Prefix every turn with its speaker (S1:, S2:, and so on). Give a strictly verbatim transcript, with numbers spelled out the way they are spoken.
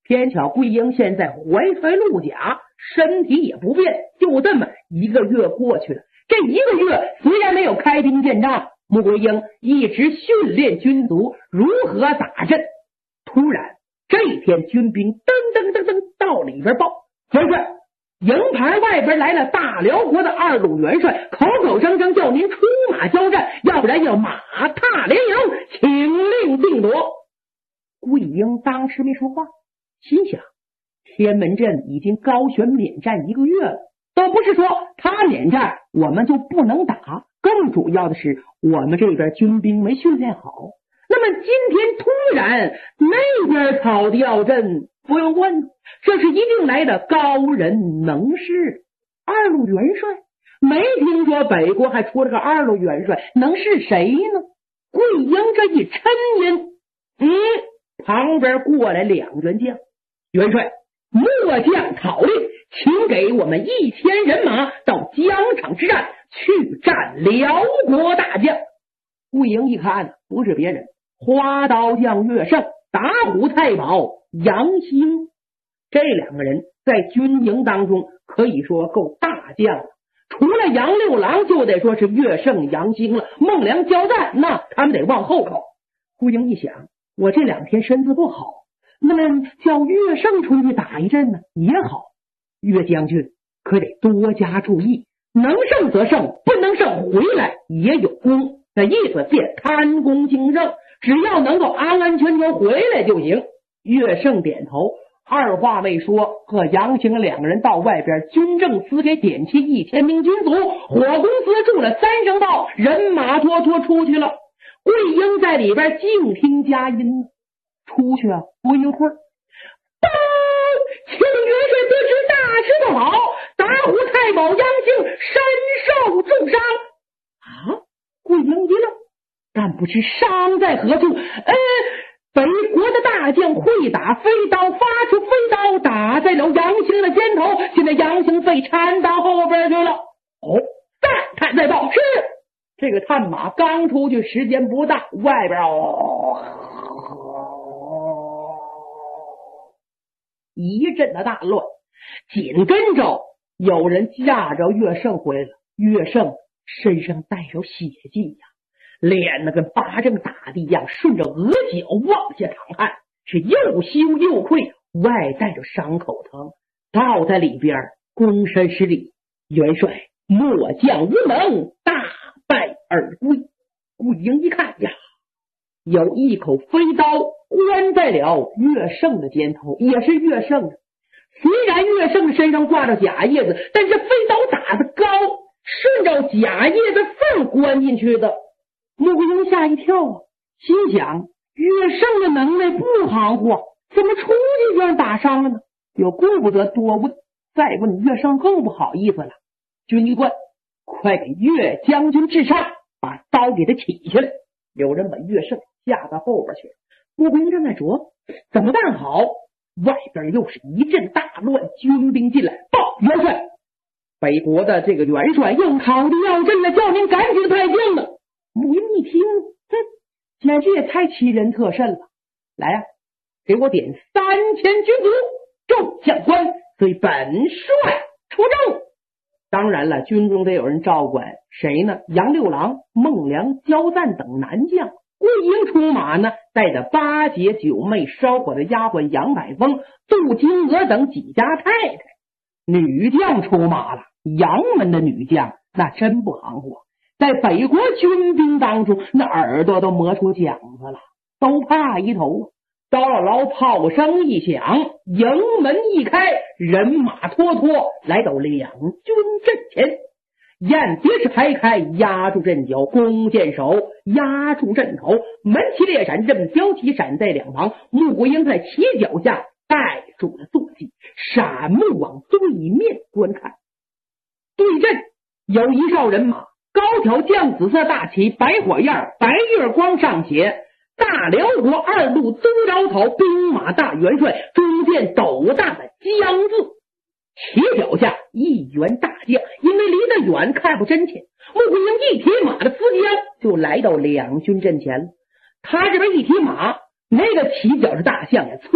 S1: 偏巧桂英现在怀揣鹿甲，身体也不便，就这么一个月过去了。这一个月虽然没有开兵见仗，穆桂英一直训练军卒如何打阵。突然这一天，军兵噔噔噔噔到里边报，元帅，营盘外边来了大辽国的二路元帅，口口声声叫您出马交战，要不然要马踏连营，请令定夺。桂英当时没说话，心想天门阵已经高悬免战一个月了，都不是说他免战我们就不能打，更主要的是我们这边军兵没训练好。那么今天突然那边草调阵，不用问，这是一定来的高人能士。二路元帅，没听说北国还出了个二路元帅，能是谁呢？桂英这一抻音，嗯，旁边过来两员将，元帅，末将讨令，请给我们一千人马到疆场之战去战辽国大将。桂英一看，不是别人，花刀将岳胜、打虎太保杨兴。这两个人在军营当中可以说够大将了，除了杨六郎就得说是岳胜、杨兴了。孟良交战，那他们得往后靠。桂英一想，我这两天身子不好，那么叫岳胜出去打一阵呢也好。岳将军可得多加注意，能胜则胜，不能胜回来也有功。那意思便贪功轻胜，只要能够安安全全回来就行。岳胜点头，二话未说，和杨兴两个人到外边军政司给点齐一千名军卒，火公司住了三声道，人马拖拖出去了。桂英在里边静听佳音，出去啊不一会儿，报，请元帅得知大事不好，打虎太保杨兴身受重伤。啊，桂英一愣，但不知伤在何处。呃北国的大将会打飞刀，发出飞刀打在了杨兴的肩头，现在杨兴被缠到后边去了。哦，再探再报，是这个探马刚出去时间不大，外边哦一阵的大乱，紧跟着有人架着岳胜回来了。岳胜身上带着血迹呀，脸那跟巴掌打的一样，顺着额角往下淌汗，是又羞又愧，外带着伤口疼，倒在里边躬身施礼，元帅末将无能，大败而归。桂英一看呀，有一口飞刀关在了岳胜的肩头，也是岳胜的。虽然岳胜身上挂着假叶子，但是飞刀打得高，顺着假叶子缝关进去的。穆桂英吓一跳啊，心想岳胜的能耐不含糊，怎么出去就让打伤了呢？又顾不得多问，再问岳胜更不好意思了。军医官，快给岳将军治伤，把刀给他起下来。有人把岳胜架到后边去了。穆桂英正在琢怎么办好，外边又是一阵大乱，军兵进来报，元帅，北国的这个元帅应考虑要阵了，叫您赶紧派兵了。穆桂英一听，哼，简直也太欺人特甚了。来啊，给我点三千军卒，众将官随本帅出征。当然了，军中得有人照管，谁呢？杨六郎、孟良、焦赞等男将。桂英出马呢，带着八姐、九妹、烧火的丫鬟杨百峰、杜金娥等几家太太。女将出马了，杨门的女将那真不含糊，在北国军兵当中，那耳朵都磨出茧子了，都怕一头。刀姥姥炮声一响，营门一开，人马拖拖来到两军阵前。雁蝶是排开，压住阵脚，弓箭手压住阵头，门旗列闪，任标旗闪在两旁。穆桂英在旗脚下带住了坐骑，闪目往对面观看。对阵有一哨人马，高挑绛紫色大旗，白火焰，白月光上写大辽国二路宗饶草兵马大元帅，中间斗大的江字，旗脚下一员大将。因为离得远看不真切，穆桂英一提马的思将就来到两军阵前了。他这边一提马，那个旗脚是大将呀，